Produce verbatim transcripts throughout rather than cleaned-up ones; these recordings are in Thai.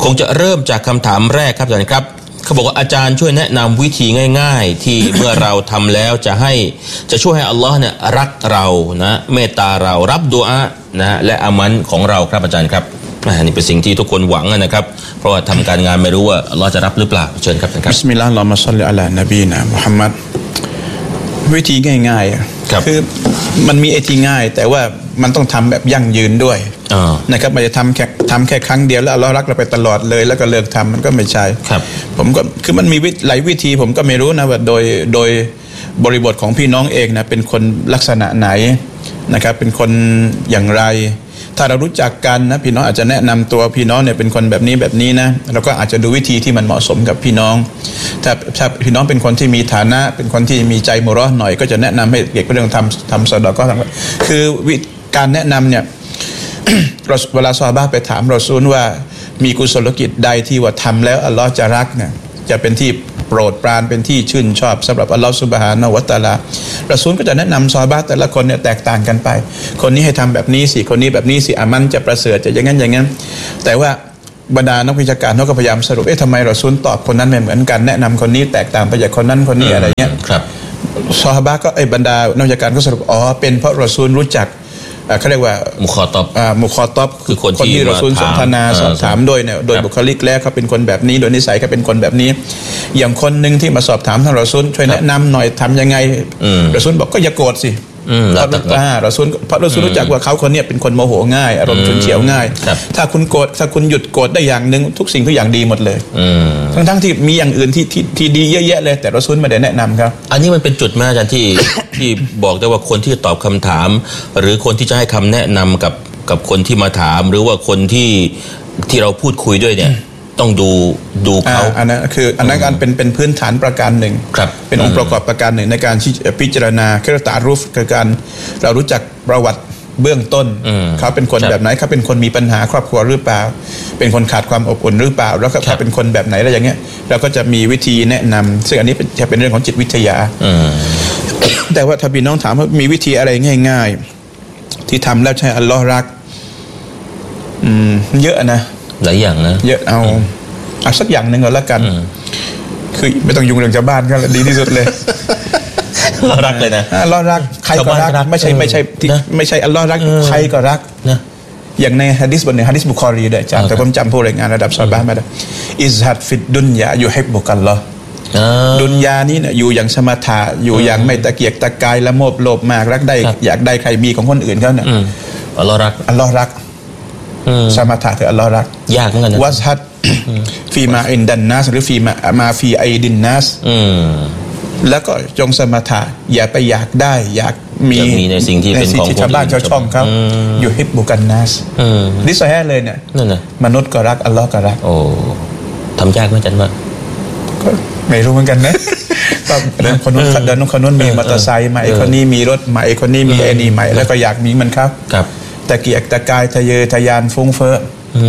คงจะเริ่มจากคำถามแรกครับอาจารย์ครับเขาบอกว่าอาจารย์ช่วยแนะนำวิธีง่ายๆที่เมื่อเราทำแล้วจะให้จะช่วยให้อัลลอฮ์เนี่ยรักเรานะเมตตาเรารับดุอานะและอามันของเราครับอาจารย์ครับนี่เป็นสิ่งที่ทุกคนหวังนะครับเพราะว่าทำการงานไม่รู้ว่าอัลลอฮ์จะรับหรือเปล่าเชิญครับอาจารย์ครับบิสมิลลาฮิรเราะห์มาศ็อลลิอะลานบีนะมุฮัมมัดวิธีง่ายๆคือมันมีไอ้ที่ง่ายแต่ว่ามันต้องทำแบบยั่งยืนด้วยนะครับมันจะทำแค่ทำแค่ครั้งเดียวแล้วอัลเลาะห์รักเราไปตลอดเลยแล้วก็เลิกทำมันก็ไม่ใช่ผมก็คือมันมีหลายวิธีผมก็ไม่รู้นะว่าโดยโดยบริบทของพี่น้องเองนะเป็นคนลักษณะไหนนะครับเป็นคนอย่างไรถ้าเรารู้จักกันนะพี่น้องอาจจะแนะนำตัวพี่น้องเนี่ยเป็นคนแบบนี้แบบนี้นะเราก็อาจจะดูวิธีที่มันเหมาะสมกับพี่น้องถ้าถ้าพี่น้องเป็นคนที่มีฐานะเป็นคนที่มีใจมุเราะห์หน่อยก็จะแนะนำให้เกี่ยวกับเรื่องทำทำซอดาก็ทำคือการแนะนำเนี่ย เวลาซอฮาบะห์ไปถามรอซูลว่ามีกุศลกิจใดที่ว่าทำแล้วอัลลอฮ์จะรักเนี่ยจะเป็นที่โปรดปรานเป็นที่ชื่นชอบสำหรับอัลลอฮ์ซุบฮานะฮูวะตะอาลารอซูลก็จะแนะนำซอฮาบะห์แต่ละคนเนี่ยแตกต่างกันไปคนนี้ให้ทำแบบนี้สิคนนี้แบบนี้สิอามันจะประเสริฐจะอย่างนั้นอย่างนั้นแต่ว่าบรรดานักวิชาการเขาก็พยายามสรุปเอ๊ะทำไมรอซูลตอบคนนั้นไม่เหมือนกันแนะนำคนนี้แตกต่างไปจากคนนั้นคนนี้อะไรเงี้ยครับซอฮาบะห์ก็ไอ้บรรดานักวิชาการก็สรุปอ๋อเป็นเพราะรอซูลรู้จักเขาเรียกว่ามุคอตอบอ่ามุคอตอบคือคนที่รอซูลสนทนาสอบถามโดยเนี่ยโดยบุคลิกแล้วเขาเป็นคนแบบนี้โดยนิสัยเขาเป็นคนแบบนี้อย่างคนหนึ่งที่มาสอบถามท่านรอซูลช่วยแนะนำหน่อยทำยังไงรอซูลบอกก็อย่าโกรธสิเพราะรอซูลเพราะรอซูลรู้จักว่าเขาคนนี้เป็นคนโมโหง่ายอารมณ์ฉุนเฉียวง่ายถ้าคุณโกรธถ้าคุณหยุดโกรธได้อย่างหนึ่งทุกสิ่งทุกอย่างดีหมดเลยทั้งทั้งที่มีอย่างอื่นที่ที่ที่ดีเยอะแยะเลยแต่รอซูลไม่ได้แนะนำครับอันนี้มันเป็นจุดมาอาจารย์ที่ที่บอกได้ว่าคนที่ตอบคำถามหรือคนที่จะให้คำแนะนำกับกับคนที่มาถามหรือว่าคนที่ที่เราพูดคุยด้วยเนี่ยต้องดูดูเขาอันนั้นคืออันนั้นการเป็นเป็นพื้นฐานประการหนึ่งเป็นองค์ประกอบประการหนึ่งในการพิจารณาเครือตารูฟคือการเรารู้จักประวัติเบื้องต้นเขาเป็นคนแบบไหนเขาเป็นคนมีปัญหาครอบครัวหรือเปล่าเป็นคนขาดความอบอุ่นหรือเปล่าแล้วก็เขาเป็นคนแบบไหนอะไรอย่างเงี้ยเราก็จะมีวิธีแนะนำซึ่งอันนี้จะเป็นเรื่องของจิตวิทยาแต่ว่าถ้าพี่น้องถามว่ามีวิธีอะไรง่ายๆที่ทำแล้วใช้อัลลอฮ์รักอืมเยอะนะหลายอย่างนะเยอะเอาเอาสักอย่างหนึ่งก่อนละกันคือไม่ต้องยุ่งเรื่องชาวบ้านก็ดีที่สุดเลยอัลลอฮ์รักเลยนะอัลลอฮ์รักใครก็รักไม่ใช่ไม่ใช่ไม่ใช่อัลลอฮ์รักใครก็รักนะอย่างในหะดีษบทหนึ่งหะดีษบุคอรีได้จำแต่ผมจำผู้รายงานระดับซอฮาบะห์มาได้อิซฮัดฟิดดุนยายุฮิบบุกัลลอฮ์ดุนยานี้เนี่ยอยู่อย่างสมถะอยู่อย่างไม่ตะเกียกตะกายละโมบโลภมากรักได้อยากได้ใครมีของคนอื่นเขาเนี่ยอัลลอฮ์รักอัลลอฮ์รักสมถะคืออัลลอฮ์รักยากเหมือนกันวัซฮัดฟีมาอินดันนัสหรือฟีมามาฟีไอดินนัสแล้วก็จงสมถะอย่าไปอยากได้อยากมีในสิ่งที่เป็นของชาวบ้านชาวช่องเขาอยู่ฮิบบุกันนัสนี่ซอฮีฮ์เลยเนี่ยมนุษย์ก็รักอัลลอฮ์ก็รักโอ้ทำยากไหมจันว่าก็ไม่รู้เหมือนกันนะก็คนนู้นเดินคนนู้นมีมอเตอร์ไซค์ใหม่คนนี้มีรถใหม่คนนี้มีไอ้นี่ใหม่แล้วก็อยากมีมันครับตะเกียกตะกายทะเยอทะยานฟุ้งเฟ้อ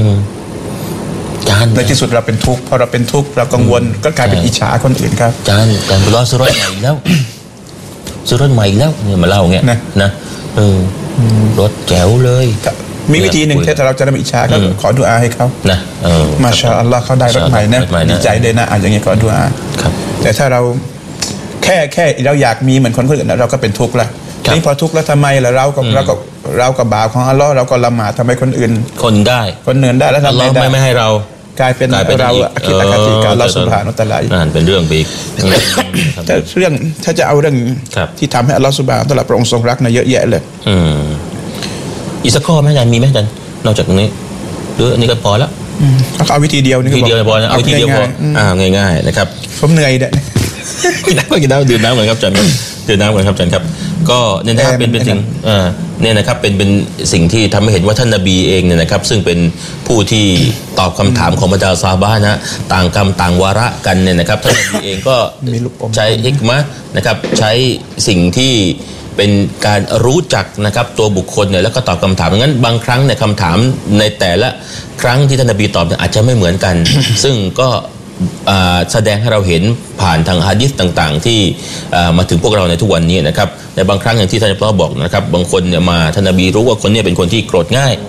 ในที่สุดเราเป็นทุกข์พอเราเป็นทุกข์เรากังวลก็กลายเป็นอิจฉาคนอื่นครับจานการไปรอซื้อรถใหม่แล้วซื้อรถใหม่แล้วเนี่ยมาเล่าเงี้ยนะเออรถแจ๋วเลยมีวิธีหนึ่งที่เราจะได้อิจฉาก็ขอดุอาให้เขานะมาชาอัลลอฮ์เขาได้รถใหม่นะดีใจเลยนะอย่างเงี้ยขอดุอาแต่ถ้าเราแค่แค่เราอยากมีเหมือนคนอื่นเราก็เป็นทุกข์ละนี่พอทุกข์แล้วทำไมล่ะเราก็เราก็เรากับบาปของอัลลอฮ์เราก็ละหมาดทำไมคนอื่นคนได้คนเนินได้แล้วทำไมไม่ไม่ให้เรากลายเป็นเราอคิดอคติกับอัลลอฮ์ซุบฮานะฮูวะตะอาลานั่นเป็นเรื่องอีกแต่เรื่องถ้าจะเอาเรื่องที่ทำให้อัลลอฮ์ซุบฮานะฮูวะตะอาลาพระองค์ทรงรักนะเยอะแยะเลยอีกสักข้อไหมอาจารย์มีไหมอาจารย์นอกจากนี้หรืออันนี้ก็พอแล้วเอาวิธีเดียวนี่ก็บอกวิธีเดียวพอนะเอาวิธีเดียวพออ่าง่ายๆนะครับผมเหนื่อยเด้กินน้ำก็กินน้ำดื่มน้ำเหมือนครับอาจารย์ดื่มน้ำเหมือนครับอาจารย์ครับก็เนี่ยนะครับเป็นเป็นสิ่งอ่าเนี่ยนะครับเป็นเป็นสิ่งที่ทำให้เห็นว่าท่านนบีเองเนี่ยนะครับซึ่งเป็นผู้ที่ตอบคำถามของบรรดาซอฮาบะห์นะต่างกรรมต่างวาระกันเนี่ยนะครับท่านนบีเองก็ใช้ฮิกมะห์นะครับใช้สิ่งที่เป็นการรู้จักนะครับตัวบุคคลเนี่ยแล้วก็ตอบคำถามงั้นบางครั้งเนี่ยคำถามในแต่ละครั้งที่ท่านนบีตอบเนี่ยอาจจะไม่เหมือนกัน ซึ่งก็แสดงให้เราเห็นผ่านทางหะดีษต่างๆที่มาถึงพวกเราในทุกวันนี้นะครับในบางครั้งอย่างที่ท่านอัลเลาะห์บอกนะครับบางคนเนี่ยมาท่านนบีรู้ว่าคนนี้เป็นคนที่โกรธง่าย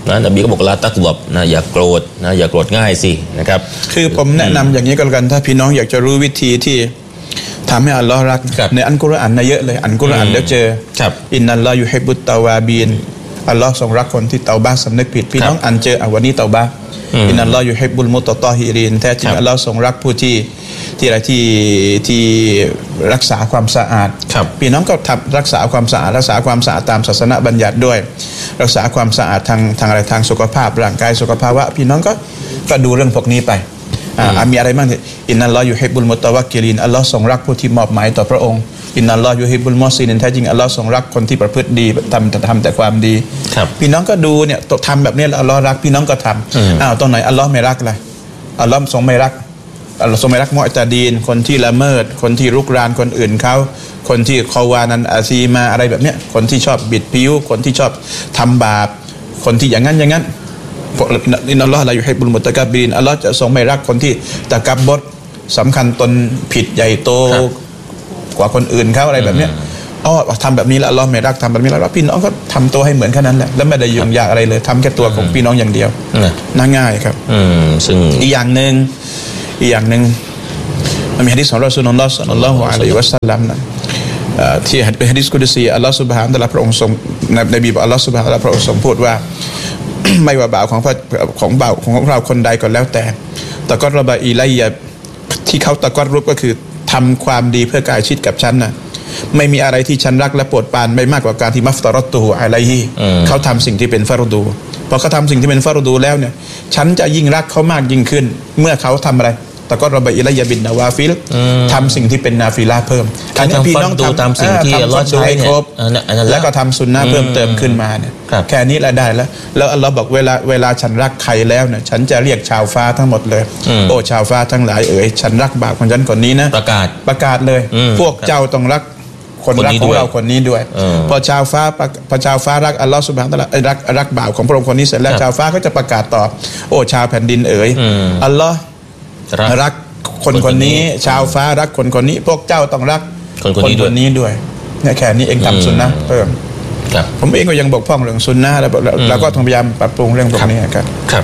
นะนบีก็บอกลาตักฎอบนะอย่าโกรธนะอย่าโกรธง่ายสินะครับคือผมแนะนำอย่างนี้ก็แล้วกันถ้าพี่น้องอยากจะรู้วิธีที่ทำให้อัลลอฮ์รักในอัลกุรอานนะเยอะเลยอัลกุรอานเดี๋ยวเจออินนัลลอฮฺยุฮิบบุตตาวาบีนอัลลอฮ์ทรงรักคนที่เตาบะสำนึกผิดพี่น้องอ่านเจออ่ะวันนี้เตาบะอินนัลลอฮฺยุฮิบบุลมุตตอฮิรินแท้จริงอัลลอฮ์ทรงรักผู้ที่ที่อะไรที่ที่รักษาความสะอาดพี่น้องก็ทำรักษาความสะอาดรักษาความสะอาดตามศาสนาบัญญัติด้วยรักษาความสะอาดทางทางอะไรทางสุขภาพร่างกายสุขภาวะพี่น้องก็ก็ดูเรื่องพวกนี้ไปอ่ามีอะไรบ้างที่อินนัลลอฮฺยุฮิบบุลมุตตะวักกิลินอัลลอฮ์ทรงรักผู้ที่มอบหมายต่อพระองค์อินนัลลอฮฺยุฮิบบุลมอซินินแท้จริงอัลลอฮ์ทรงรักคนที่ประพฤติดีทำแต่ทำแต่ความดีพี่น้องก็ดูเนี่ยทำแบบนี้อัลลอฮ์รักพี่น้องก็ทำอ้าวตรงไหนอัลลอฮ์ไม่รักล่ะอัลลอฮ์ทรงไม่รักอัลลอฮ์ทรงไม่รักมุอ์ตะดีนคนที่ละเมิดคนที่รุกรานคนอื่นเขาคนที่คอวานันอาซีมาอะไรแบบเนี้ยคนที่ชอบบิดผิวคนที่ชอบทำบาปคนที่อย่างนั้นอย่างนั้นอินนัลลอฮฺลายุฮิบบุลมุตตะกับบรินอัลลอฮ์จะทรงไม่รักคนที่ตะกับบดสำคัญตนผิดใหญ่โตกว่าคนอื่นเขาอะไรแบบเนี้ยอ๋อทำแบบนี้แล้วอัลลอฮ์ไม่รักทำแบบนี้แล้วพี่น้องก็ทำตัวให้เหมือนแค่นั้นแหละแล้วไม่ได้ยุ่งยากอะไรเลยทำแค่ตัวของพี่น้องอย่างเดียวน่าง่ายครับซึ่งอีกอย่างหนึ่งอีกอย่างหนึ่งมันมีหะดีษของรอซูลุลลอฮ์ศ็อลลัลลอฮุอะลัยฮิวะซัลลัมนะที่เป็นหะดีษกุดซีอัลลอฮ์ซุบฮานะฮูวะตะอาลาพระองค์ทรงนบีบอกอัลลอฮ์ซุบฮานะฮูวะตะอาลาพระองค์ทรงพูดว่าไม่ว่าบ่าวของของบ่าวของเราคนใดก็แล้วแต่ตะกอรบะอีไลยะที่เขาตะกอรบก็คือทำความดีเพื่อกายชิดกับฉันนะไม่มีอะไรที่ฉันรักและโปรดปรานไม่มากกว่าการที่มัฟตารอตูอะลัยฮิเขาทำสิ่งที่เป็นฟารดูพอเขาทำสิ่งที่เป็นฟารดูแล้วเนี่ยฉันจะยิ่งรักเขามากยิ่งขึ้นเมื่อเขาทำอะไรตะกอรบะอีไลยะบินนาวาฟิลทำสิ่งที่เป็นนาฟิลาเพิ่มการทำฟารดูตามสิ่งที่อัลลอฮ์ใช้เนี่ยแล้วก็ทำซุนนะเพิ่มเติมขึ้นมาเนี่ยแค่นี้แหละได้แล้วแล้วอัลลอฮ์บอกเวลาเวลาฉันรักใครแล้วเนี่ยฉันจะเรียกชาวฟ้าทั้งหมดเลยโอ้ชาวฟ้าทั้งหลายเอ๋ยฉันรักบ่าวของฉันคนนี้นะประกาศประกาศเลยพวกเจ้าต้องรักคนรักของเราคนนี้ด้วยพอชาวฟ้าพอชาวฟ้ารักอัลลอฮ์ซุบฮานะฮูวะตะอาลารักรักบ่าวของพระองค์คนนี้เสร็จแล้วชาวฟ้าก็จะประกาศต่อโอ้ชาวแผ่นดินเอ๋ยอัลลอฮ์รักคนคนนี้ชาวฟ้ารักคนคนนี้พวกเจ้าต้องรักคนคนนี้ด้วยเนี่ยแค่นี้เองทำซุนนะเพิ่มผมเองก็ยังบกพร่องเรื่องซุนนะแล้วเราก็ต้องพยายามปรับปรุงเรื่องพวกนี้ครับครับ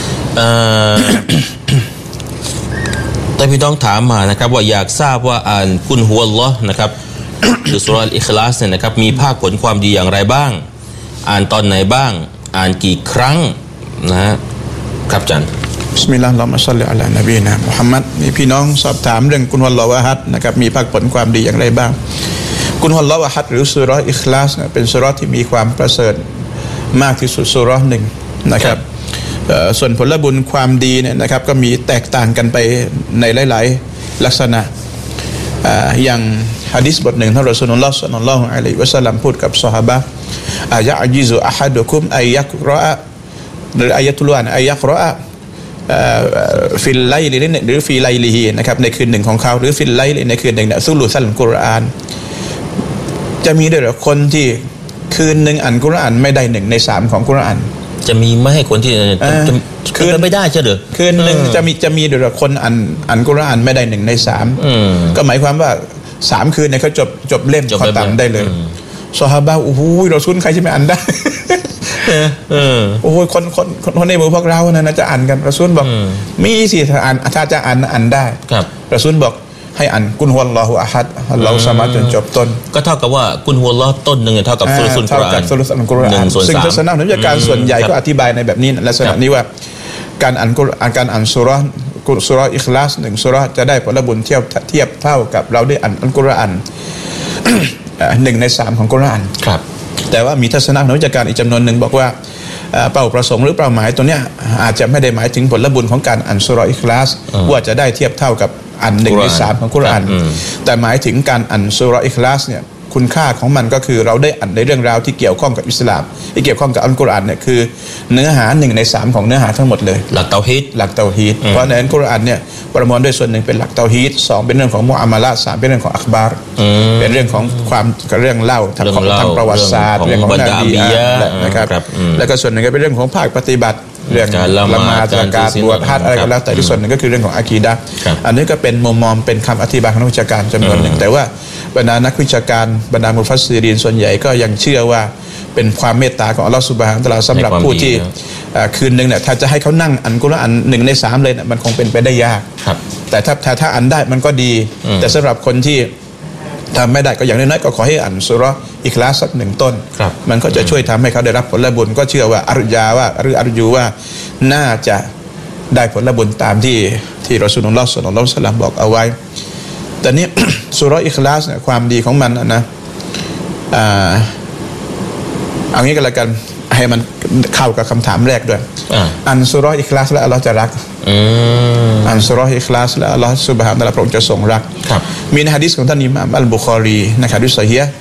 แต่พี่น้องถามมานะครับว่าอยากทราบว่าอ่านกุลฮุวัลลอฮ์นะครับหรือซูเราะห์อัลอิคลาสเนี่ยนะครับมีภาคผลความดีอย่างไรบ้างอ่านตอนไหนบ้างอ่านกี่ครั้งนะครับจันบิสมิลลาฮิรเราะห์มานุรเราะฮีมศ็อลลิอะลานบีนะมุฮัมมัดมีพี่น้องสอบถามเรื่องกุลฮุวัลลอฮ์อะฮัดนะครับมีภาคผลความดีอย่างไรบ้างกุลฮุวัลลอฮ์อะฮัดหรือซูเราะห์อิคลาสเป็นซูเราะห์ที่มีความประเสริฐมากที่สุดซูเราะห์หนึ่งนะครับส่วนผลบุญความดีเนี่ยนะครับก็มีแตกต่างกันไปในหลายๆลักษณะอย่างหะดีษบทหนึ่งท่านรอซูลุลลอฮ์ศ็อลลัลลอฮุอะลัยฮิวะซัลลัมพูดกับซอฮาบะห์อายะอญิซุอะฮัดุคุมอัยยักรออะหรืออายะตุลานอัยยักรออะฟิลไลลิหรือฟีไลลิฮีนะครับในคืนหนึ่งของเขาหรือฟิลไลลิในคืนหนึ่งเนี่ยซุลุซัลกุรอานจะมีด้วยหรือคนที่คืนหนึ่งอ่านกุรอานไม่ได้หนึ่งในสามของกุรอานจะมีไม่ให้คนที่คืนไม่ได้ใช่หรือคืนหนึ่งจะมีจะมีด้วยหรือคนอ่านอ่านกุรอานไม่ได้หนึ่งในสามก็หมายความว่าสามคืนเนี่ยเขาจบจบเล่มเขาตัดได้เลยซอฮาบะห์โอ้โหเราซุนใครจะไม่อ่านได้โอ้โหคนคนคนในหมู่พวกเรานะนะจะอ่านกันเราซุนบอกมีสิถ้าอ่านถ้าจะอ่านอ่านได้เราซุนบอกให้อ่านกุลฮุวัลลอฮุอะฮัดอัลลอฮุซะมัดจนจบต้นก็เท่ากับว่ากุลฮุวัลลอฮ์ต้นหนึ่งเท่ากับซูเราะห์กุรอานซูเราะห์กุรอานซึ่งทัศนะนักวิชาการส่วนใหญ่ก็อธิบายในแบบนี้ลักษณะนี้ว่าการอ่านกุรอานการอ่านซูเราะห์ซูเราะห์อิคลาสหนึ่งซูเราะห์จะได้ผลบุญเทียบเทียบเท่ากับเราได้อ่านอัลกุรอานหนึ่งในสามของกุรอานครับแต่ว่ามีทัศนะนักวิชาการอีกจำนวนหนึ่งบอกว่าเป้าประสงค์หรือเป้าหมายตัวเนี้ยอาจจะไม่ได้หมายถึงผลบุญของการอ่านซูเราะห์อิคลาสว่าจะได้เทียบเท่ากับอ่านหนึ่งในสามของกุรอานแต่หมายถึงการอ่านซูเราะห์อิคลาสเนี่ยคุณค่าของมันก็คือเราได้อ่านในเรื่องราวที่เกี่ยวข้องกับอิสลามที่เกี่ยวข้องกับอัลกุรอานเนี่ยคือเนื้อหาหนึ่งในสามของเนื้อหาทั้งหมดเลยหลักเตาฮีดหลักเตาฮีดเพราะในอัลกุรอานเนี่ยประมวลด้วยส่วนหนึ่งเป็นหลักเตาฮีดสองเป็นเรื่องของมุอามาละห์สามเป็นเรื่องของอัคบาร์เป็นเรื่องของความเรื่องเล่าทางทางประวัติศาสตร์เรื่องของนบีนะครับแล้วก็ส่วนหนึ่งก็เป็นเรื่องของภาคปฏิบัติเรื่องละหมาดการบวชฮัจญ์อะไรก็แล้วแต่ที่ส่วนหนึ่งก็คือเรื่องของอะกีดะห์อันนี้ก็เป็นมุมมองเป็นคำอธิบายของนักวิชาการจำนวนหนึ่งแต่ว่าบรรดานักวิชาการบรรดามุฟัสซิรีนส่วนใหญ่ก็ยังเชื่อว่าเป็นความเมตตาของอัลลอฮฺซุบฮานะฮูวะตะอาลาสำหรับผู้ที่คืนหนึ่งเนี่ยถ้าจะให้เขานั่งอ่านกุรอานหนึ่งในสามเลยเนี่ยมันคงเป็นไปได้ยากแต่ถ้าถ้าถ้าอ่านได้มันก็ดีแต่สำหรับคนที่ทำไม่ได้ก็อย่างน้อยๆก็ขอให้อ่านซูเราะห์อิคลาสสักหนึ่งต้นมันก็จะช่วยทำให้เขาได้รับผลบุญก็เชื่อว่าอารยาว่าหรืออารยูว่าน่าจะได้ผลบุญตามที่ที่รอซูลุลลอฮ์ ศ็อลลัลลอฮุอะลัยฮิวะซัลลัมบอกเอาไว้แต่นี้ ซูเราะห์อิคลาสเนี่ยความดีของมันนะอ่าเอางี้ก็แล้วกันให้มันเข้ากับคำถามแรกด้วยอันซูเราะห์อิคลาสแล้วอัลเลาะห์จะรักอันซูเราะห์อิคลาสแล้วอัลเลาะห์ซุบฮานะฮูวะตะอาลาพระองค์จะทรงรักมีในหะดีษของท่านอิหม่ามอัลบุคอรีนะครับหะดีษซอฮีฮ์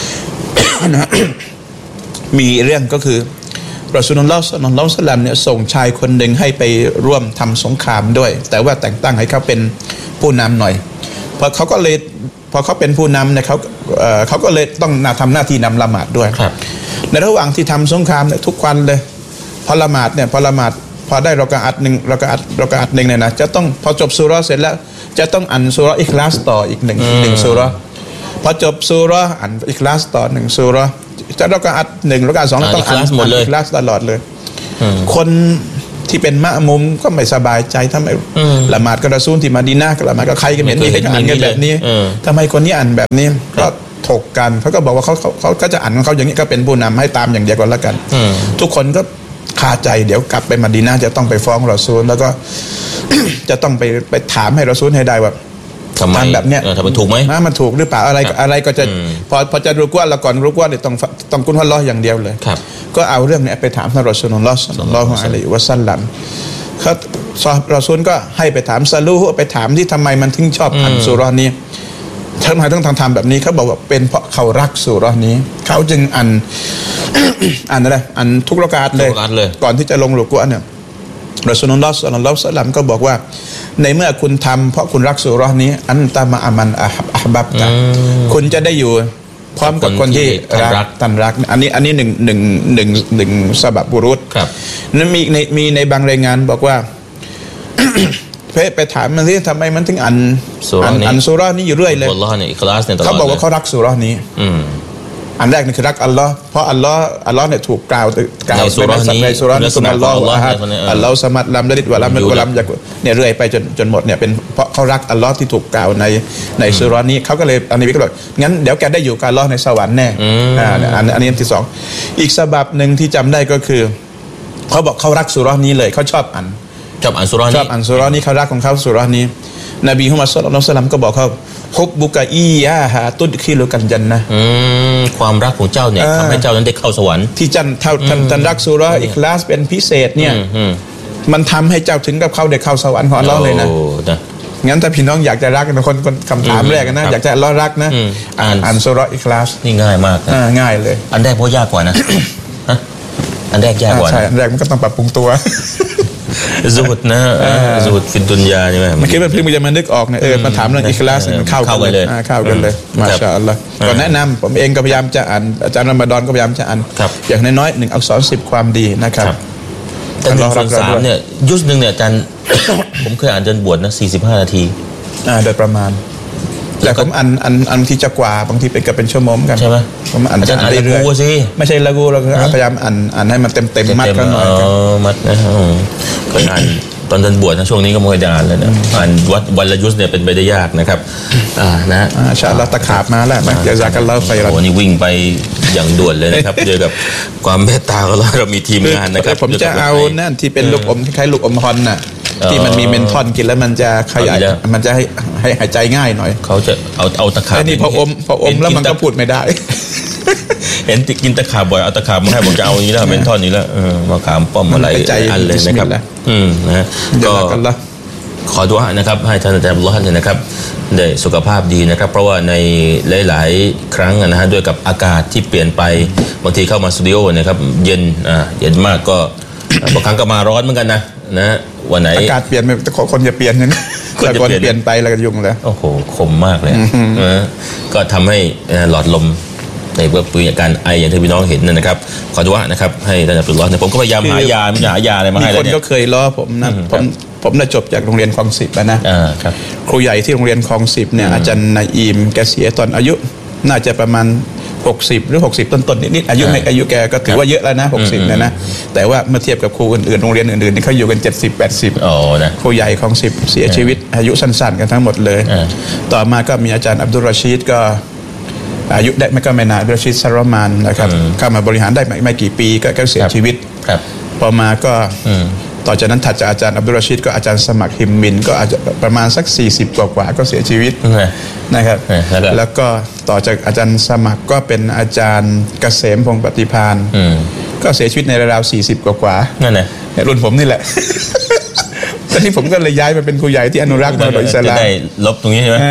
มีเรื่องก็คือรอซูลุลลอฮ์ ศ็อลลัลลอฮุอะลัยฮิวะซัลลัมเนี่ยส่งชายคนหนึ่งให้ไปร่วมทำสงครามด้วยแต่ว่าแต่งตั้งให้เขาเป็นผู้นำหน่อยพอเขาก็เลยพอเขาเป็นผู้นำเนี่ยเขาเอ่อเขาก็เลยต้องทำหน้าที่นำละหมาดด้วยในระหว่างที่ทำสงครามเนี่ยทุกวันเลยพอละหมาดเนี่ยพอละหมาดพอได้รอกะอัตหนึ่งรอกะอัตรอกะอัตหนึ่งเนี่ยนะจะต้องพอจบซูเราะห์เสร็จแล้วจะต้องอ่านซูเราะห์อิคลาสต่ออีกหนึ่งหนึ่งซูเราะห์พอจบซูเราะห์อ่านอิคลาสต่อหนึ่งซูเราะห์จะรอกะอัตหนึ่งรอกะอัตสองต้องอ่านหมดเลยอิคลาสตลอดเลยคนที่เป็นมะมุมก็ไม่สบายใจทำไมละหมาดกับรอซูลที่มะดีนะห์กับละหมาดกับใครก็เหมือนนี่อ่านกันแบบนี้ทำไมคนนี้อ่านแบบนี้ก็ถกกันเขาก็บอกว่าเขาเขาเขาก็จะอ่านของเขาอย่างนี้ก็เป็นผู้นำให้ตามอย่างเดียวกันแล้วกันทุกคนก็คาใจเดี๋ยวกลับไปมะดีนะห์จะต้องไปฟ้องรอซูลแล้วก็ จะต้องไปไปถามให้รอซูลให้ได้ว่าทำแบบเนี้ยทำมันถูกไหมมันถูกหรือเปล่าอะไรอะไรก็จะพอพอจะรู้ว่าเราก่อนรู้ว่าเนี่ยต้องต้องกุนฮุลลอฮ์อย่างเดียวเลยก็เอาเรื่องนี้ไปถามท่านรอซูลุลลอฮ์ ศ็อลลัลลอฮุอะลัยฮิวะซัลลัมเขารอซูลก็ให้ไปถามซะลูไปถามที่ทำไมมันถึงชอบอ่านซูเราะห์นี้ทำไมต้องทำแบบนี้เขาบอกว่าเป็นเพราะเขารักซูเราะห์นี้เขาจึงอ่านอ่านอะไรอ่านทุกรอกะอัตเลยก่อนที่จะลงรุกูอ์เนี่ยรอซูลุลลอฮ์ ศ็อลลัลลอฮุอะลัยฮิวะซัลลัมก็บอกว่าในเมื่อคุณทำเพราะคุณรักซูเราะห์นี้อันตะมะอามันอะฮับบับตะคุณจะได้อยู่พร้อมกับคนที่รักตันรักอันนี้อันนี้หนึ่งหนึ่งหนึ่งหนึ่งซะบับบุรุษนั้นมีในมีในบางรายงานบอกว่า ไปไปถามมันสิทำไมมันถึงอ่านอ่านซูเราะห์นี้อยู่เรื่อยเลยเขาบอกว่าเขารักซูเราะห์นี้อันแรกนี่คือรักอัลลอฮ์เพราะอัลลอฮ์อัลลอฮ์เนี่ยถูกกล่าวกล่าวในซูเราะห์นี้ในซูเราะห์นี้อัลลอฮ์อะฮัดอัลลอฮ์ซะมัดลัมยะลิดวะลัมยูลัมยะกุนเนี่ยเรื่อยไปจนจนหมดเนี่ยเป็นเพราะเขารักอัลลอฮ์ที่ถูกกล่าวในในซูเราะห์นี้เขาก็เลยอันนี้ก็บอกงั้นเดี๋ยวแกได้อยู่กับอัลลอฮ์ในสวรรค์แน่อ่าอันอันนี้ที่สองอีกฉบับหนึ่งที่จำได้ก็คือเขาบอกเขารักซูเราะห์นี้เลยเขาชอบอ่านชอบอ่านซูเราะห์นี้ชอบอ่านซูเราะห์นี้เขารักของเขาซูเราะห์นี้นบีมุฮัมมัด ศ็อลลัลลอฮุอะลัยฮิวะซัลลัมก็บอกเขาฮุบบุกะอียาฮาตุดคิลุกันญันนะห์ความรักของเจ้าเนี่ยทำให้เจ้านั้นได้เข้าสวรรค์ที่จันท่านท่านรักซูเราะห์อิคลาสเป็นพิเศษเนี่ยมันทำให้เจ้าถึงกับเข้าได้เข้าสวรรค์ของอัลเลาะห์เลยนะงั้นถ้าพี่น้องอยากจะรักนะคนคนคำถามแรกนะอยากจะอัลเลาะห์รักนะอ่านอ่านซูเราะห์อิคลาสนี่ง่ายมากนะง่ายเลยอันแรกเพราะยากกว่านะอันแรกยากกว่าใช่อันแรกมันก็ต้องปรับปรุงตัวซูดนะซูดฟิดดุนยาใช่ไหมเมื่อกี้มันเพิ่งจะมานึกออกเนี่ยเออมาถามเรื่องอิคลาสมันเข้ากันเลยเข้ากันเลยมาชาอัลลอฮ์ก็แนะนำผมเองก็พยายามจะอ่านอาจารย์รอมฎอนก็พยายามจะอ่านอย่างน้อยๆหนึ่งอักษรสิบความดีนะครับแต่หนึ่งส่วนสามเนี่ยยุคหนึ่งเนี่ยอาจารย์ผมเคยอ่านจนบวชนะสี่สิบห้านาทีอ่าโดยประมาณแต่ผมอ่านอ่านอ่านที่จะกว่าบางทีเป็นกับเป็นชั่วโมงกันใช่ไหมผมอ่านจะอ่านเรื่อยๆไม่ใช่ละกูเราพยายามอ่านอ่านให้มันเต็มเต็มมัดกันหน่อยมัดนะเคยอ่านตอนเดินบวชนะช่วงนี้ก็ไม่ได้อ่านเลยนะอ่านวัดวันละยุสเนี่ยเป็นไปได้ยากนะครับอ่านะชาอัลลอฮ์ตะขาบมาแล้วนะอยากจะเล่าไฟเราวันนี้วิ่งไปอย่างด่วนเลยนะครับเจอกับความเมตตาของเราเรามีทีมงานนะครับผมจะเอานั่นที่เป็นลูกอมคล้ายๆลูกอมฮอนน่ะที่มันมีเมนทอนกินแล้วมันจะขยายมันจะให้ให้หายใจง่ายหน่อยเขาจะเอาเอาตะขาบนี่พออมพออมแล้วมันก็พูดไม่ได้เห็นกินตะขาบบ่อยเอาตะขาบมาให้ผมจะเอาอย่างนี้แล้วเมนทอนนี้แล้วมาขามป้อมอะไรอันเลยนะครับอืมนะก็ขอดุอานะครับให้ท่านอาจารย์อัลเลาะห์เนี่ยนะครับได้สุขภาพดีนะครับเพราะว่าในหลายๆครั้งนะฮะด้วยกับอากาศที่เปลี่ยนไปบางทีเข้ามาสตูดิโอนะครับเย็นอ่าเย็นมากก็บางครั้งก็มาร้อนเหมือนกันนะนะวันไหนอากาศเปลี่ยนไปคนจะเปลี่ยนนั้นคนจะเปลี่ยนไปแล้วก็ยุ่งเลยโอ้โหคมมากเลยนะก็ทำให้หลอดลมในเบื้องต้นอาการไออย่างที่พี่น้องเห็นนะครับขอดุอานะครับให้ท่านอับดุลลอฮ์เนี่ยผมก็พยายามหายาหายาอะไรมาให้แล้วเนี่ยมีคนก็เคยล้อผมนะผมผมได้จบจากโรงเรียนคลองสิบแล้วนะครูใหญ่ที่โรงเรียนคลองสิบเนี่ยอาจารย์นายอิมแกเสียตอนอายุน่าจะประมาณหกสิบหรือหกสิบต้นๆนิดๆอายุไม่อายุแกก็ถือว่าเยอะแล้วนะหกสิบเนี่ยนะแต่ว่าเมื่อเทียบกับครูอื่นๆโรงเรียนอื่นๆนี่เขาอยู่กันเจ็ดสิบ แปดสิบอ๋อนะครูใหญ่ของสิบเสียชีวิตอายุสั้นๆกันทั้งหมดเลยต่อมาก็มีอาจารย์อับดุลรอชีดก็อายุได้ไม่ก็ไม่นานอับดุลรอชีดซารอมานนะครับเข้ามาบริหารได้ไม่ไม่กี่ปีก็เสียชีวิตพอมาก็ต่อจากนั้นถัดจากอาจารย์อับดุลรอชีดก็อาจารย์สมัครฮิมมินก็อาจจะประมาณสักสี่สิบกว่าๆก็เสียชีวิตนะครับแล้วก็ต่อจากอาจารย์สมัครก็เป็นอาจารย์เกษมพงศ์ปฏิภาณก็เสียชีวิตในราวๆสี่สิบกว่าๆนั่นแหละรุ่นผมนี่แหละตอนนี้ผมก็เลยย้ายมาเป็นครูใหญ่ที่อนุรักษ์มรดกอิสลามจะได้ลบตรงนี้ใช่ไหม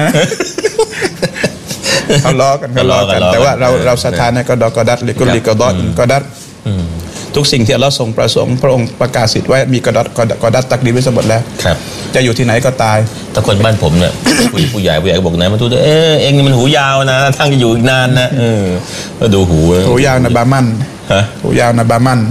เขาล้อกันเขาล้อกันแต่ว่าเราเราศรัทธาในกอดอกอดัตลิกุลิกอดออินกอดัตทุกสิ่งที่อัลเลาะห์ทรงประสงค์พระองค์ประกาศสิทธิ์ไว้มีกอดอกอดกอดัตตักดีไว้หมดแล้วจะอยู่ที่ไหนก็ตายแต่คนบ้านผมเนี่ยผู้ผู้ใหญ่ผู้ใหญ่บอกนะมันทุกเออเองนี่มันหูยาวนะทางจะอยู่อีกนานนะเออก็ดูหูหูยาวนะบามันฮะหูยาวนะบามัน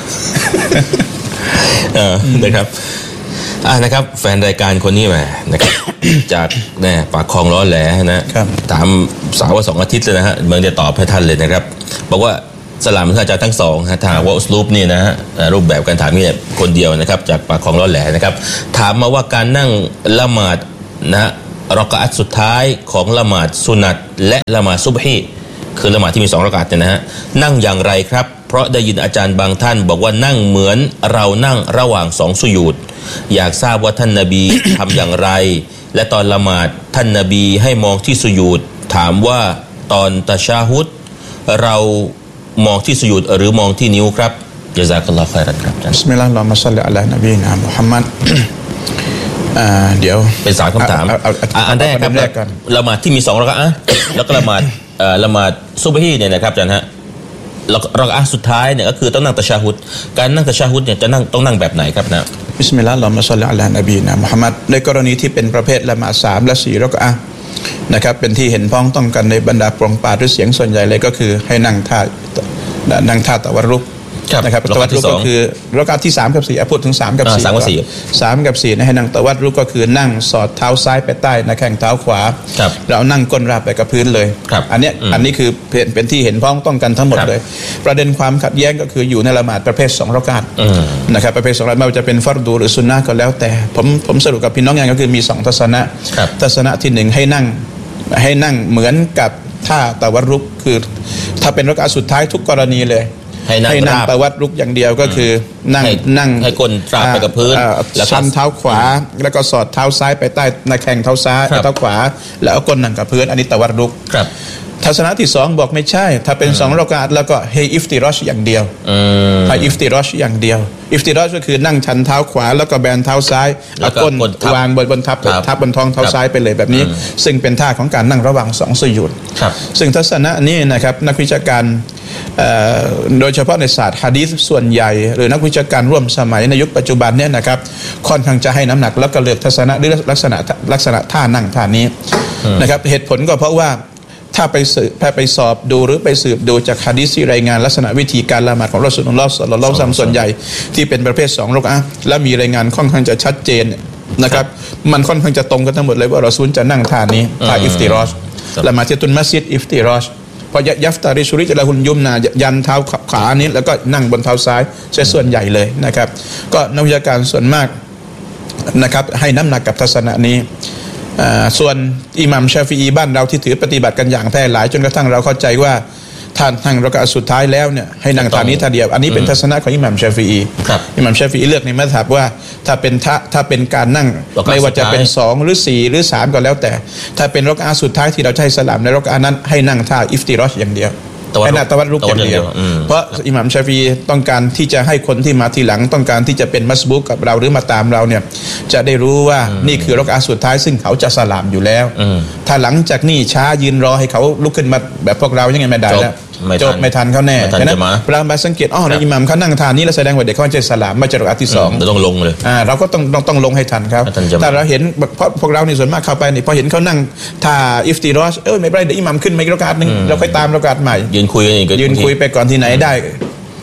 เออนะครับอ่านะครับแฟนรายการคนนี้มานะครับ จากเนี่ยปากคลองร้อนแหลนะถามสาวว่าสองอาทิตย์เลยนะฮะเมืองจะตอบให้ท่านเลยนะครับบอกว่าสลามท่านอาจารย์ทั้งสองฮะทางว่าอุสลูปนี่นะฮะรูปแบบการถามนี่เนี่ยคนเดียวนะครับจากปากคลองร้อนแหลนะครับถามมาว่าการนั่งละหมาดนะรอกะอัตสุดท้ายของละหมาดสุนัตและละหมาดซุบฮีคือละหมาดที่มีสองรอกะอัตเนี่ยนะฮะนั่งอย่างไรครับเพราะได้ยินอาจารย์บางท่านบอกว่านั่งเหมือนเรานั่งระหว่างสองสุญูดอยากทราบว่าท่านนบี ทำอย่างไรและตอนละหมาดท่านนบีให้มองที่สุญูดถามว่าตอนตะชาฮุดเรามองที่สุญูดหรือมองที่นิ้วครับญะซากัลลอฮุค็อยรันครับบิสมิลลาฮิรเราะห์มาศ็อลลิอะลานบีนะมุฮัมมัดอ่าเดี๋ยวเป็นสามคำถามอันแรกครับละหมาดที่มีสองรอกะอะห์แล้วก็ละหมาดเอ่อละหมาดซุบฮีเนี่ยนะครับอาจารย์ฮะรอกะอะห์สุดท้ายเนี่ยก็คือต้องนั่งตะชาฮุดการนั่งตะชาฮุดเนี่ยจะนั่งต้องนั่งแบบไหนครับนะบิสมิลลาฮิรเราะห์มาศ็อลลิอะลานบีนะมุฮัมมัดในกรณีที่เป็นประเภทละหมาดสามและสี่รอกะอะห์นะครับเป็นที่เห็นพ้องต้องกันในบรรดาปรองปราหรือเสียงส่วนใหญ่เลยก็คือให้นั่งท่านั่งท่าตะวัรุกนะครับตะวัรุกก็คือรอกะอะห์ที่สามกับสี่พูดถึงสามกับสี่สามกับสี่สามกับสี่ให้นั่งตะวัรุกก็คือนั่งสอดเท้าซ้ายไปใต้นะแข้งเท้าขวาเรานั่งก้นราบไปกับพื้นเลยอันนี้อันนี้คือเป็นเป็นที่เห็นพ้องต้องกันทั้งหมดเลยประเด็นความขัดแย้งก็คืออยู่ในละหมาดประเภทสองรอกะอะห์นะครับประเภทสองรอกะอะห์ไม่ว่าจะเป็นฟัรดูหรือซุนนะห์ก็แล้วแต่ผมผมสรุปกับพี่น้องอย่างก็คือมีสองทัศนะทัศนะที่หนึ่งให้นั่งให้นั่งเหมือนกับท่าตะวัรุกคือถ้าเป็นรอกะอะห์สุดท้ายทุกกรณีเลยให้นั่งตะวัรุกอย่างเดียวก็คือนั่งนั่งให้ก้นราบไปกับพื้นแล้วชันเท้าขวาแล้วก็สอดเท้าซ้ายไปใต้หน้าแข้งเท้าซ้ายเท้าขวาแล้วเอาก้นนั่งกับพื้นอันนี้ตะวัรุกทัศนะที่สองบอกไม่ใช่ถ้าเป็นสองรอกะอะห์แล้วก็ให้อิฟติรอชอย่างเดียวให้อิฟติรอชอย่างเดียวอิฟติรอชก็คือนั่งชันเท้าขวาแล้วก็แบนเท้าซ้ายแล้วก้นวางบนบนทับทับบนท้องเท้าซ้ายไปเลยแบบนี้ซึ่งเป็นท่าของการนั่งระหว่างสองสุญูดซึ่งทัศนะนี้นะครับนักวิชาการโดยเฉพาะในศาสตร์หะดีษส่วนใหญ่หรือนักวิชาการร่วมสมัยในยุคปัจจุบันเนี่ยนะครับค่อนข้างจะให้น้ำหนักแล้วก็เลือกทัศนะหรือลักษณะลักษณะท่านั่งท่านี้นะครับเหตุผลก็เพราะว่าถ้าไปสืบไปสอบดูหรือไปสืบดูจากหะดีษที่รายงานลักษณะวิธีการละหมาดของรอซูลุลลอฮ์ศ็อลลัลลอฮุอะลัยฮิวะซัลลัมส่วนใหญ่ที่เป็นประเภทสองรอกะอะห์และมีรายงานค่อนข้างจะชัดเจนนะครับมันค่อนข้างจะตรงกันทั้งหมดเลยว่ารอซูลจะนั่งท่านี้ท่าอิฟติรอชละหมาดที่ตุนมัสยิดอิฟติรอชพอยัฟตาริชุริจละหุนยุมนายันเท้าขานี้แล้วก็นั่งบนเท้าซ้ายใช้ส่วนใหญ่เลยนะครับก็นักวิชาการส่วนมากนะครับให้น้ำหนักกับทัศนะนี้ส่วนอิหม่ามชาฟิอีบ้านเราที่ถือปฏิบัติกันอย่างแท้หลายจนกระทั่งเราเข้าใจว่าท่านนั่งรอกะอะห์สุดท้ายแล้วเนี่ยให้นั่งท่านี้ท่าเดียวอันนี้เป็นทัศนะของอิหม่ามชาฟิอีอิหม่ามชาฟิอีเลือกในมัซฮับว่าถ้าเป็นถ้าถ้าเป็นการนั่งไม่ว่าจะเป็นสองหรือสี่หรือสามก็แล้วแต่ถ้าเป็นรอกะอะห์สุดท้ายที่เราใช้สลามในรอกะอะห์นั้นให้นั่งท่าอิฟติรอชอย่างเดียวให้นั่งตะวัรุกอย่างเดียวเพราะอิหม่ามชาฟิอีต้องการที่จะให้คนที่มาทีหลังต้องการที่จะเป็นมัสบุกกับเราหรือมาตามเราเนี่ยจะได้รู้ว่านี่คือรอกะอะห์สุดท้ายซึ่งเขาจะสลามอยู่แล้วถ้าหลังจากนี้ช้ายืนรอให้เขาลุกขึ้นมาแบบพวกเรายังไงไม่ได้แล้วจบไม่ทันเขาแน่ฉะนั้นเวลาไปสังเกตอ๋อในอิหม่ามเขานั่งทานนี้แล้วแสดงว่าเด็กเขาจะสลามไม่จะรอกะอะห์ที่สองต้องลงเลยอ่าเราก็ต้องต้องต้องลงให้ทันครับแต่เราเห็นเพราะพวกเราในส่วนมากเข้าไปนี่พอเห็นเขานั่งท่าอิฟติรอชเออไม่เป็นไรเดี๋ยวอิหม่ามขึ้นมาอีกรอกะอะห์นึงเราค่อยตามรอกะอะห์ใหม่ยืนคุยกันอีกยืนคุยไปก่อนที่ไหนได้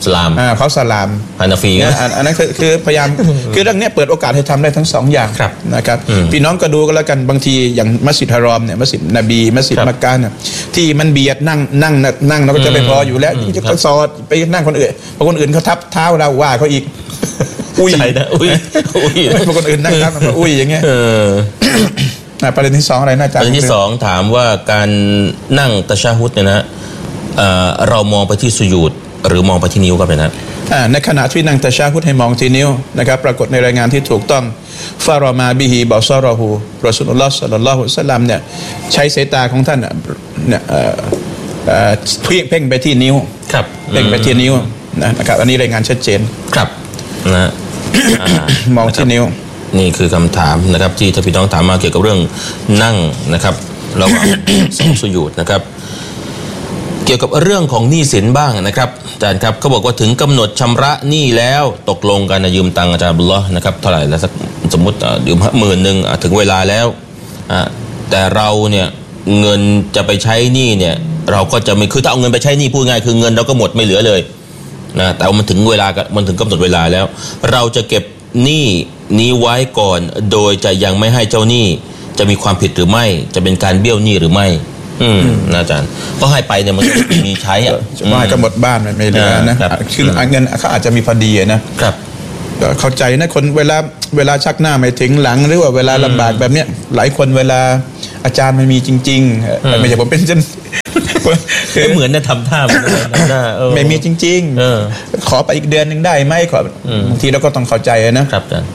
สลามอ่าเขาสลามฮานาฟีอันนั้นคือคือพยายามคือเรื่องนี้เปิดโอกาสให้ทำได้ทั้งสองอย่างนะครับพี่น้องก็ดูกันแล้วกันบางทีอย่างมัสยิดฮารอมเนี่ยมัสยิดนบีมัสยิดมักกะเนี่ยที่มันเบียดนั่งนั่งนั่งเราก็จะไปพออยู่แล้วจะก็สอดไปนั่งคนอื่นเพราะคนอื่นเขาทับเท้าเราว่าเขาอีกอุ้ยนะอุ้ยอุ้ยเพราะคนอื่นนั่งทับมันอุ้ยอย่างเงี้ยประเด็นที่สองอะไรน่าจะประเด็นที่สองถามว่าการนั่งตะชะฮุดเนี่ยนะเรามองไปที่สุญูดหรือมองไปที่นิ้วก็เป็นนะในขณะที่นั่งตะชะฮุดให้มองที่นิ้วนะครับปรากฏในรายงานที่ถูกต้องฟารอมาบิฮีบอซอรอฮูรอซูลุลลอฮ์ศ็อลลัลลอฮุอะลัยฮิวะซัลลัมเนี่ยใช้สายตาของท่านเนี่ยเพ่งเพ่งไปที่นิ้วครับเพ่งไปที่นิ้วนะครับอันนี้รายงานชัดเจนครับนะมองที่นิ้วนี่คือคำถามนะครับที่ท่านพี่น้องถามมาเกี่ยวกับเรื่องนั่งนะครับระหว่างสองสุญูดนะครับเกี่ยวกับเรื่องของหนี้สินบ้างนะครับอาจารย์ครับเขาบอกว่าถึงกำหนดชำระหนี้แล้วตกลงกันนะยืมตังค์อาจารย์อับดุลลอฮ์นะครับเท่าไหร่แล้วสักสมมติยืมหมื่นหนึ่งถึงเวลาแล้วแต่เราเนี่ยเงินจะไปใช้หนี้เนี่ยเราก็จะไม่คือถ้าเอาเงินไปใช้หนี้พูดง่ายคือเงินเราก็หมดไม่เหลือเลยนะแต่มันถึงเวลามันถึงกำหนดเวลาแล้วเราจะเก็บหนี้นี้ไว้ก่อนโดยจะยังไม่ให้เจ้าหนี้จะมีความผิดหรือไม่จะเป็นการเบี้ยวหนี้หรือไม่อืมนะอาจารย์ก็ให้ไปเนี่ยมันมีใช้อ่ะไม่ก็หมดบ้านไม่เหลือนะคือเงินเขาอาจจะมีพอดีนะครับเข้าใจนะคนเวลาเวลาชักหน้าไม่ถึงหลังหรือว่าเวลาลำบากแบบเนี้ยหลายคนเวลาอาจารย์ไม่มีจริงๆไม่ใช่ผมเป็นเช่นเหมือนนะทำท่าเหมือนหน้าไม่มีจริงๆขอไปอีกเดือนหนึ่งได้ไหมขอบางทีเราก็ต้องเข้าใจนะครับอาจารย์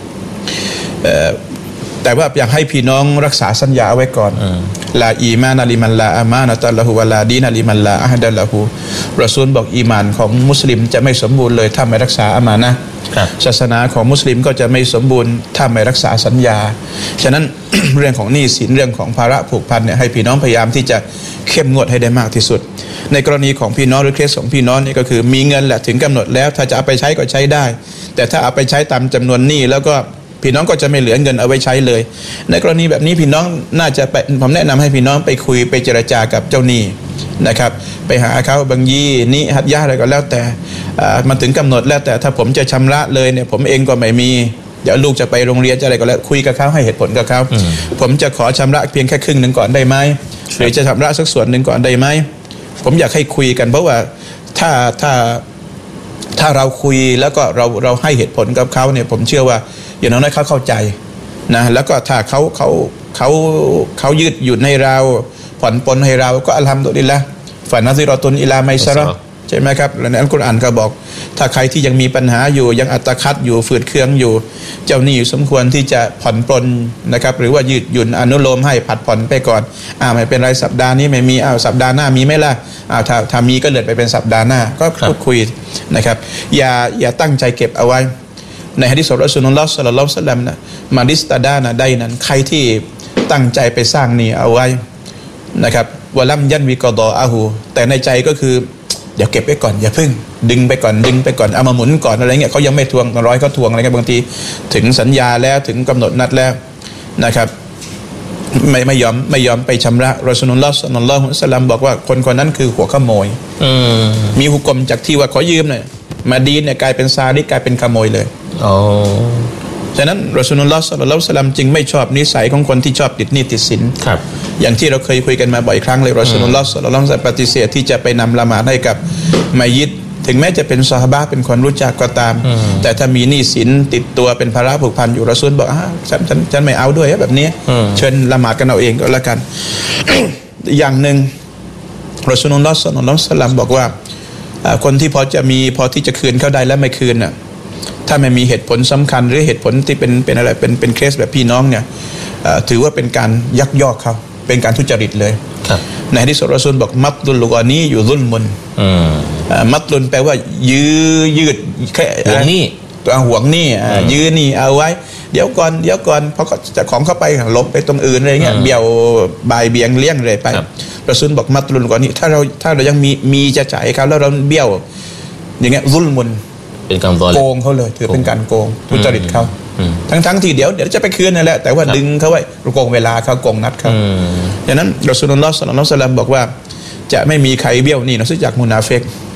แต่ว่าอยากให้พี่น้องรักษาสัญญาไว้ก่อนลาอีมานะลิมันลาอามานะตัลละฮูวะลาดีนะลิมันลาอะฮดัลละฮูรอซูลบอกอีมานของมุสลิมจะไม่สมบูรณ์เลยถ้าไม่รักษาอามานะห์ศาสนาของมุสลิมก็จะไม่สมบูรณ์ถ้าไม่รักษาสัญญาฉะนั้น เรื่องของหนี้สินเรื่องของภาระผูกพันเนี่ยให้พี่น้องพยายามที่จะเข้มงวดให้ได้มากที่สุดในกรณีของพี่น้องหรือเคสของพี่น้องนี่ก็คือมีเงินแหละถึงกำหนดแล้วถ้าจะเอาไปใช้ก็ใช้ได้แต่ถ้าเอาไปใช้ตามจำนวนหนี้แล้วก็พี่น้องก็จะไม่เหลือเงินเอาไว้ใช้เลยในกรณีแบบนี้พี่น้องน่าจะไปผมแนะนำให้พี่น้องไปคุยไปเจรจากับเจ้าหนี้นะครับไปหาเขาบางยี่นิฮัดยะอะไรก็แล้วแต่มันถึงกำหนดแล้วแต่ถ้าผมจะชำระเลยเนี่ยผมเองก็ไม่มีเดี๋ยวลูกจะไปโรงเรียนจะอะไรก็แล้วคุยกับเขาให้เหตุผลกับเขาผมจะขอชำระเพียงแค่ครึ่งหนึ่งก่อนได้ไหมหรือจะชำระสักส่วนหนึ่งก่อนได้ไหมผมอยากให้คุยกันเพราะว่าถ้าถ้าถ้าเราคุยแล้วก็เราเราให้เหตุผลกับเขาเนี่ยผมเชื่อว่าอย่างน้อยเขาเข้าใจนะแล้วก็ถ้าเขาเขาเขาเขายืดหยุ่นให้เราผ่อนปลนให้เราก็อัลฮัมดุลิลละห์ฟานะซิรอตุนอิลาไมซะเราะห์ใช่ไหมครับและในอัลกุรอานก็บอกถ้าใครที่ยังมีปัญหาอยู่ยังอัตคัดอยู่ฝืดเคืองอยู่เจ้าหนี้สมควรที่จะผ่อนปลนนะครับหรือว่ายืดหยุ่นอนุโลมให้ผัดผ่อนไปก่อนอ่าไม่เป็นไรสัปดาห์นี้ไม่มีอ้าวสัปดาห์หน้ามีไหมล่ะอ้าวถ้าถ้ามีก็เลื่อนไปเป็นสัปดาห์หน้าก็พูดคุยนะครับอย่าอย่าตั้งใจเก็บเอาไว้ในหะดีษของรอซูลุลลอฮ์ศ็อลลัลลอฮุอะลัยฮิวะซัลลัมนะมาดิสตาดานะได้นั้นใครที่ตั้งใจไปสร้างหนี้เอาไว้นะครับวะลัมยันวิกอฎออะฮูแต่ในใจก็คืออย่าเก็บไว้ก่อนอย่าพึ่งดึงไปก่อนดึงไปก่อนเอามาหมุนก่อนอะไรเงี้ยเขายังไม่ทวงร้อยเขาทวงอะไรกันบางทีถึงสัญญาแล้วถึงกำหนดนัดแล้วนะครับไม่ไม่ยอมไม่ยอมไปชำระรอซูลุลลอฮ์ศ็อลลัลลอฮุอะลัยฮิวะซัลลัมบอกว่าคนคนนั้นคือหัวขโมยมีหุกมจากที่ว่าขอยืมเนี่ยมาดีนเนี่ยกลายเป็นซาริกกลายเป็นขโมยเลยอ๋อฉะนั้นรอซูลุลลอฮ์ศ็อลลัลลอฮุอะลัยฮิวะซัลลัมจึงไม่ชอบนิสัยของคนที่ชอบติดหนี้ติดสินครับอย่างที่เราเคยคุยกันมาบ่อยครั้งเลยรอซูลุลลอฮ์ศ็อลลัลลอฮุอะลัยฮิวะซัลลัมปฏิเสธที่จะไปนำละหมาดให้กับมัยยิตถึงแม้จะเป็นซอฮาบะห์เป็นคนรู้จักก็ตามแต่ถ้ามีหนี้สินติดตัวเป็นภาระผูกพันอยู่รอซูลบอกอ่ะฉันฉันฉันไม่เอาด้วยแบบนี้เชิญละหมาดกันเอาเองก็แล้วกัน อย่างหนึ่งรอซูลุลลอฮ์ศ็อลลัลลอฮุอะลัยฮิวะซัลลัมบอกว่าคนที่พอจะมีพอที่จะคืนเขาได้และไม่คืนน่ะถ้าไม่มีเหตุผลสำคัญหรือเหตุผลที่เป็นเป็นอะไรเป็นเป็นเคสแบบพี่น้องเนี่ยถือว่าเป็นการยักยอกเขาเป็นการทุจริตเลยในหะดีษของรอซูลบอกมัตลุลลุกอนีอยู่ซุลมุนมัตลุนแปลว่ายื้อยืดแค่ห่วงหนี้ตัวห่วงหนี้ยื้อหนี้เอาไว้เดี๋ยวก่อนเดี๋ยวก่อนพอจะของเข้าไปลบไปตรงอื่นอะไรเงี้ยเบี่ยวบายเบี่ยงเลี่ยงเลยไปรอซูลบอกมัตลุนก่อนนี้ถ้าเราถ้าเรายังมีมีจะจ่ายเขาแล้วเราเบี้ยวอย่างเงี้ยซุลมุนเป็นการโกงเขาเลยถือเป็นการโกงทุจริตเขาทั้งทั้งที่เดี๋ยวเดี๋ยวจะไปคืนนั่นแหละแต่ว่าดึงเขาไว้โกงเวลาเขาโกงนัดเขาดังนั้นรอซูลุลลอฮ์ศ็อลลัลลอฮุอะลัยฮิวะซัลลัมบอกว่าจะไม่มีใครเบี้ยวหนี้นอกจากมุนาฟิก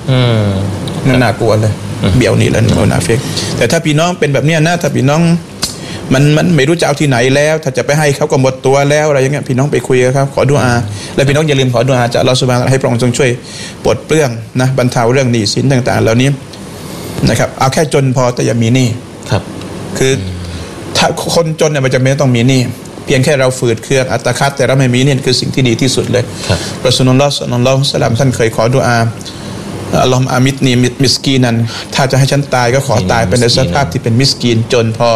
นั่นน่ากลัวเลยเบี่ยวนี่แหละมุนาฟิกแต่ถ้าพี่น้องเป็นแบบนี้นะถ้าพี่น้องมันมันไม่รู้จะเอาที่ไหนแล้วถ้าจะไปให้เขาก็หมดตัวแล้วอะไรอย่างเงี้ยพี่น้องไปคุยกับเขาขอดุอาและพี่น้องอย่าลืมขอดุอาจากอัลเลาะห์ซุบฮานะฮูวะตะอาลาให้พระองค์ทรงช่วยปลดเปลื้องนะบรรเทาเรื่องหนี้สินต่างๆเหล่านี้นะครับเอาแค่จนพอแต่อย่ามีหนี้ครับคือถ้าคนจนเนี่ยมันจะไม่ต้องมีหนี้เพียงแค่เราฝืดเคืองอัตคัดแต่เราไม่มีนี่คือสิ่งที่ดีที่สุดเลยรอซูลุลลอฮ์ ศ็อลลัลลอฮุอะลัยฮิวะซัลลัมท่านเคยขอดุอาอัลลอฮุมอามิตนีมิสกีนันถ้าจะให้ฉันตายก็ขอตายเป็นในสภาพที่เป็นมิสกีนจนพอ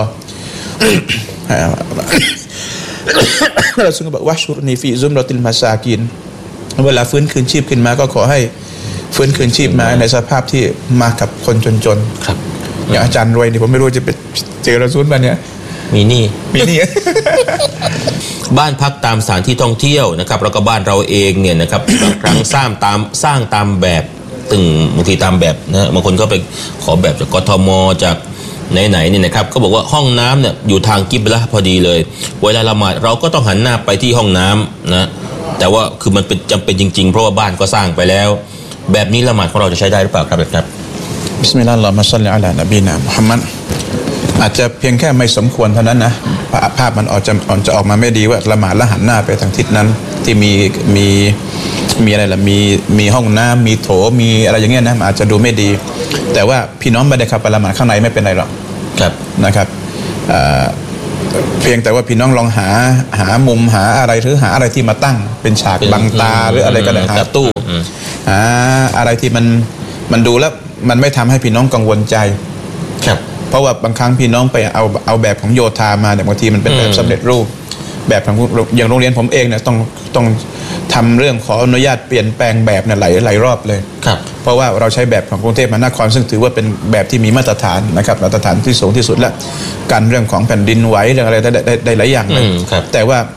เราซึ่งบอกว่าชุรนีฟีซุมรอติลมาซากินเวลาฟื้นคืนชีพขึ้นมาก็ขอให้ฟื้นคืนชีพมาในสภาพที่มากับคนจนๆครับอย่างอาจารย์รวยนี่ผมไม่รู้จะไปเจอรอซูลมาเนี่ยมีนี่มีนี่บ้านพักตามสถานที่ท่องเที่ยวนะครับแล้วก็บ้านเราเองเนี่ยนะครับบางครั้งสร้างตามสร้างตามแบบตึงบางทีตามแบบนะบางคนก็ไปขอแบบจากกทมจากไหนๆเนี่ยนะครับก็บอกว่าห้องน้ำเนี่ยอยู่ทางกิบละพอดีเลยเวลาละหมาดเราก็ต้องหันหน้าไปที่ห้องน้ำนะแต่ว่าคือมันเป็นจำเป็นจริงๆเพราะว่าบ้านก็สร้างไปแล้วแบบนี้ละหมาดของเราจะใช้ได้หรือเปล่าครับครับบิสมิลลาฮิรเราะห์มานุรเราะฮีม ศ็อลลิอะลานบีนามุฮัมมัดอาจจะเพียงแค่ไม่สมควรเท่านั้นนะภาพมันออกจะออกจะออกมาไม่ดีว่าละหมาดแล้วหันหน้าไปทางทิศนั้นที่มีมีมีอะไรล่ะมีมีห้องน้ำมีโถมีอะไรอย่างเงี้ยนะอาจจะดูไม่ดีแต่ว่าพี่น้องไม่ได้ขับไปละหมาดข้างในไม่เป็นไรหรอกครับนะครับเพียงแต่ว่าพี่น้องลองหาหามุมหาอะไรหรือหาอะไรที่มาตั้งเป็นฉากบังตาหรืออะไรก็ได้หาตู้หาอะไรที่มันมันดูแล้วมันไม่ทำให้พี่น้องกังวลใจครับเพราะว่าบางครั้งพี่น้องไปเอาเอาแบบของโยธามาเนี่ยบางทีมันเป็นแบบสำเร็จรูปแบบของอย่างโรงเรียนผมเองเนี่ยต้องต้องทำเรื่องขออนุญาตเปลี่ยนแปลงแบบเนี่ยหลายหลายรอบเลยครับเพราะว่าเราใช้แบบของกรุงเทพมหานครซึ่งถือว่าเป็นแบบที่มีมาตรฐานนะครับมาตรฐานที่สูงที่สุดและการเรื่องของแผ่นดินไหวเรื่องอะไรได้ได้ได้หลายอย่างเลยแต่ว่า